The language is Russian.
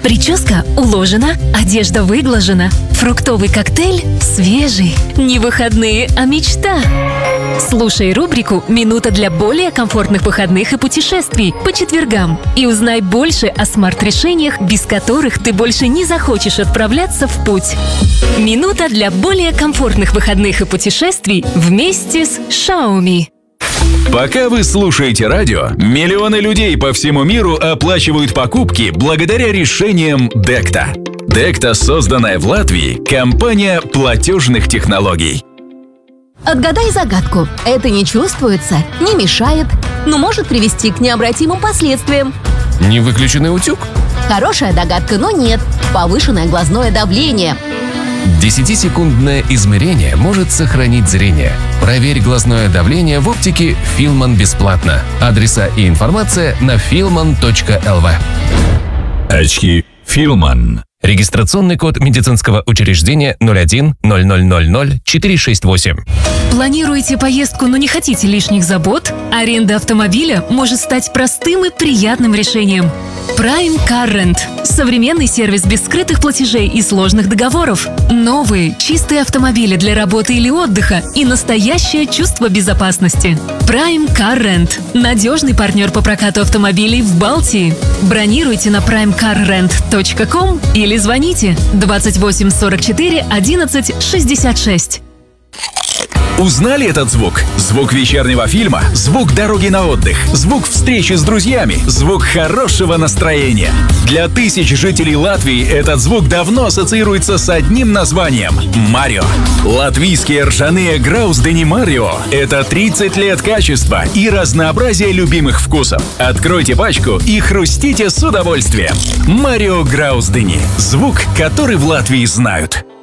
Прическа уложена, одежда выглажена, фруктовый коктейль свежий. Не выходные, а мечта. Слушай рубрику «Минута для более комфортных выходных и путешествий» по четвергам и узнай больше о смарт-решениях, без которых ты больше не захочешь отправляться в путь. Минута для более комфортных выходных и путешествий вместе с Xiaomi. Пока вы слушаете радио, миллионы людей по всему миру оплачивают покупки благодаря решениям Декта. Декта, созданная в Латвии, компания платежных технологий. Отгадай загадку. Это не чувствуется, не мешает, но может привести к необратимым последствиям. Не выключенный утюг? Хорошая догадка, но нет. Повышенное глазное давление. 10-секундное измерение может сохранить зрение. Проверь глазное давление в оптике Филман бесплатно. Адреса и информация на filman.lv. Очки Филман. Регистрационный код медицинского учреждения 01 0000 468. Планируете поездку, но не хотите лишних забот? Аренда автомобиля может стать простым и приятным решением. Prime Car Rent – современный сервис без скрытых платежей и сложных договоров. Новые, чистые автомобили для работы или отдыха и настоящее чувство безопасности. Prime Car Rent – надежный партнер по прокату автомобилей в Балтии. Бронируйте на primecarrent.com или звоните 28 44 11 66. Узнали этот звук? Звук вечернего фильма, звук дороги на отдых, звук встречи с друзьями, звук хорошего настроения. Для тысяч жителей Латвии этот звук давно ассоциируется с одним названием – Марио. Латвийские ржаные грауздени Марио – это 30 лет качества и разнообразия любимых вкусов. Откройте пачку и хрустите с удовольствием. Марио Грауздени – звук, который в Латвии знают.